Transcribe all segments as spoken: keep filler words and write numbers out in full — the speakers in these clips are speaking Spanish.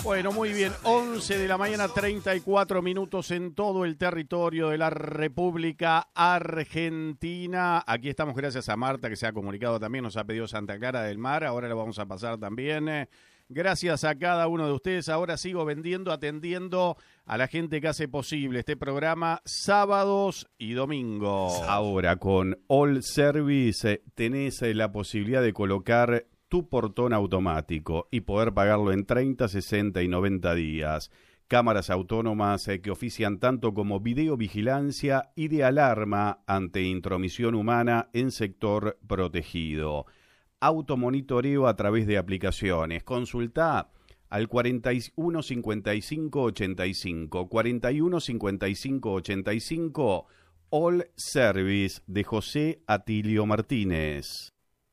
Bueno, muy bien, once de la mañana, treinta y cuatro minutos en todo el territorio de la República Argentina. Aquí estamos gracias a Marta, que se ha comunicado también, nos ha pedido Santa Clara del Mar, ahora lo vamos a pasar también. Gracias a cada uno de ustedes, ahora sigo vendiendo, atendiendo a la gente que hace posible este programa sábados y domingos. Ahora con All Service tenés la posibilidad de colocar tu portón automático y poder pagarlo en treinta, sesenta y noventa días. Cámaras autónomas eh, que ofician tanto como videovigilancia y de alarma ante intromisión humana en sector protegido. Automonitoreo a través de aplicaciones. Consultá al cuarenta y uno cincuenta y cinco ochenta y cinco, cuarenta y uno cincuenta y cinco ochenta y cinco, All Service de José Atilio Martínez.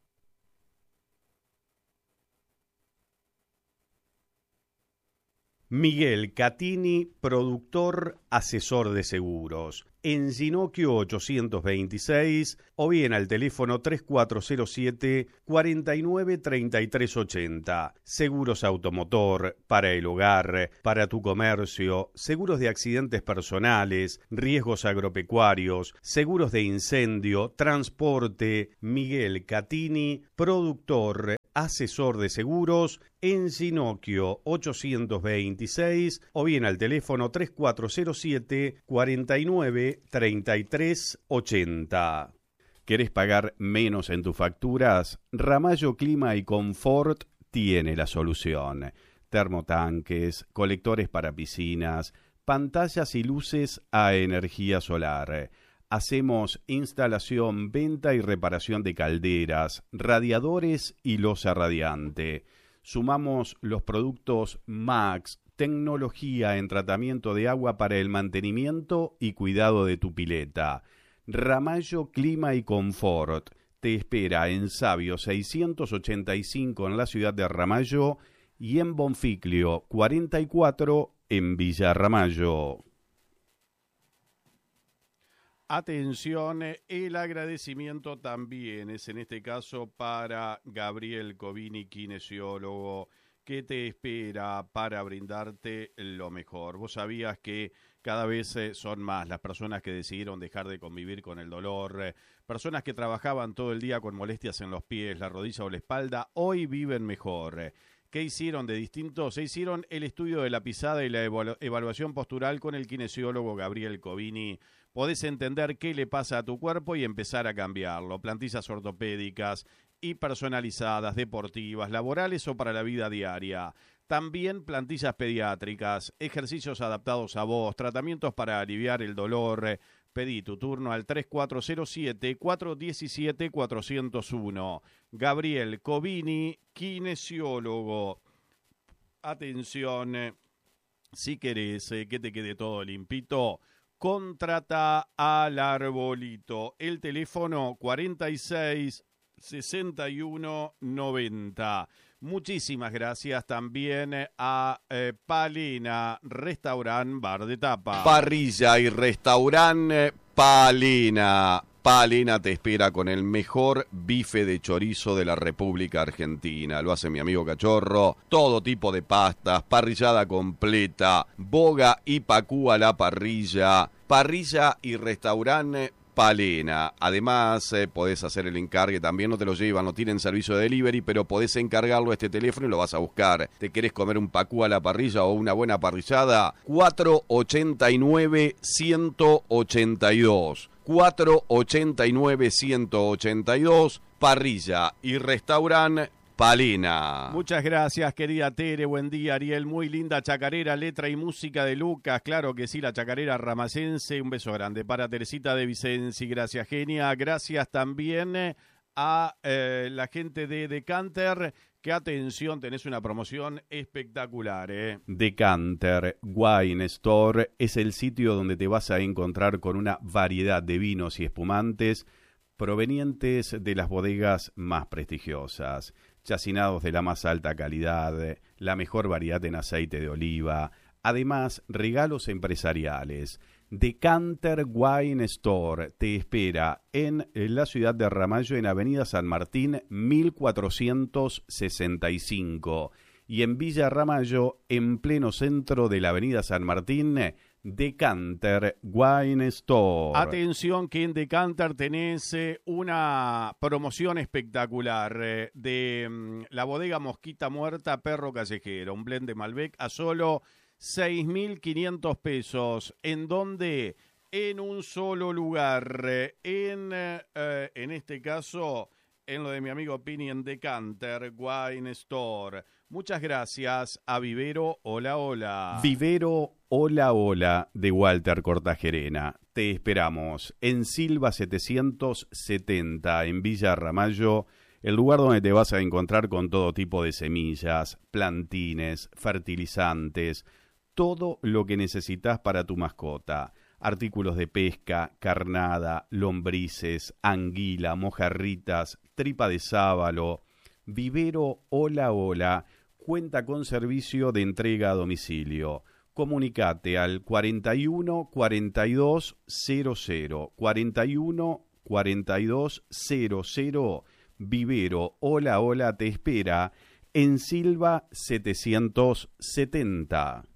Miguel Catini, productor, asesor de seguros. En Ginocchio ochocientos veintiséis o bien al teléfono tres cuatro cero siete, cuatro nueve tres tres ocho cero. Seguros automotor, para el hogar, para tu comercio, seguros de accidentes personales, riesgos agropecuarios, seguros de incendio, transporte. Miguel Catini, productor, asesor de seguros, en Ginocchio ochocientos veintiséis o bien al teléfono tres cuatro cero siete, cuatro nueve tres tres ocho cero. ¿Querés pagar menos en tus facturas? Ramallo Clima y Confort tiene la solución. Termotanques, colectores para piscinas, pantallas y luces a energía solar. Hacemos instalación, venta y reparación de calderas, radiadores y losa radiante. Sumamos los productos Max, tecnología en tratamiento de agua para el mantenimiento y cuidado de tu pileta. Ramallo Clima y Confort te espera en Sabio seiscientos ochenta y cinco en la ciudad de Ramallo y en Bonficlio cuarenta y cuatro en Villa Ramallo. Atención, el agradecimiento también es en este caso para Gabriel Covini, kinesiólogo, que te espera para brindarte lo mejor. Vos sabías que cada vez son más las personas que decidieron dejar de convivir con el dolor, personas que trabajaban todo el día con molestias en los pies, la rodilla o la espalda, hoy viven mejor. ¿Qué hicieron de distinto? Se hicieron el estudio de la pisada y la evalu- evaluación postural con el kinesiólogo Gabriel Covini. Podés entender qué le pasa a tu cuerpo y empezar a cambiarlo. Plantillas ortopédicas y personalizadas, deportivas, laborales o para la vida diaria. También plantillas pediátricas, ejercicios adaptados a vos, tratamientos para aliviar el dolor. Pedí tu turno al tres cuatro cero siete, cuatro uno siete, cuatro cero uno. Gabriel Covini, kinesiólogo. Atención, eh, si querés eh, que te quede todo limpito, contrata al Arbolito. El teléfono cuarenta y seis, sesenta y uno, noventa. Muchísimas gracias también a eh, Palena, Restaurant Bar de Tapa. Parrilla y Restaurant Palena. Palena te espera con el mejor bife de chorizo de la República Argentina. Lo hace mi amigo Cachorro. Todo tipo de pastas, parrillada completa, boga y pacú a la parrilla. Parrilla y Restaurant Palena. Además, eh, podés hacer el encargue, también no te lo llevan, no tienen servicio de delivery, pero podés encargarlo a este teléfono y lo vas a buscar. ¿Te querés comer un pacú a la parrilla o una buena parrillada? cuatro ochenta y nueve, ciento ochenta y dos. cuatro ochenta y nueve, ciento ochenta y dos. Parrilla y Restaurant Palena. Muchas gracias, querida Tere. Buen día, Ariel. Muy linda chacarera, letra y música de Lucas. Claro que sí, la chacarera ramacense. Un beso grande para Teresita de Vicenzi. Gracias, genia. Gracias también a eh, la gente de Decanter. Que atención, tenés una promoción espectacular, ¿eh? Decanter Wine Store es el sitio donde te vas a encontrar con una variedad de vinos y espumantes provenientes de las bodegas más prestigiosas. Chacinados de la más alta calidad, la mejor variedad en aceite de oliva, además regalos empresariales. Decanter Wine Store te espera en la ciudad de Ramallo, en Avenida San Martín, mil cuatrocientos sesenta y cinco. y en Villa Ramallo, en pleno centro de la avenida San Martín, Decanter Wine Store. Atención que en Decanter tenés eh, una promoción espectacular eh, de mm, la bodega Mosquita Muerta Perro Callejero, un blend de Malbec a solo seis mil quinientos pesos. ¿En dónde? En un solo lugar. eh, en, eh, en este caso, en lo de mi amigo Pini en Decanter Wine Store. Muchas gracias a Vivero Hola Hola. Vivero Hola Hola de Walter Cortajerena. Te esperamos en Silva setecientos setenta en Villa Ramallo, el lugar donde te vas a encontrar con todo tipo de semillas, plantines, fertilizantes, todo lo que necesitas para tu mascota. Artículos de pesca, carnada, lombrices, anguila, mojarritas, tripa de sábalo. Vivero Hola Hola cuenta con servicio de entrega a domicilio. Comunicate al cuarenta y uno cuarenta y dos cero cero, cuarenta y uno cuarenta y dos cero cero. Vivero Hola Hola te espera en Silva setecientos setenta.